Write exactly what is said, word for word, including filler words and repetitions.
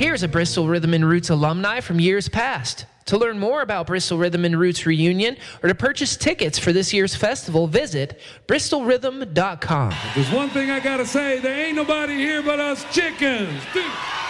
Here's a Bristol Rhythm and Roots alumni from years past. To learn more about Bristol Rhythm and Roots reunion or to purchase tickets for this year's festival, visit bristol rhythm dot com. There's one thing I gotta say, there ain't nobody here but us chickens. Dude.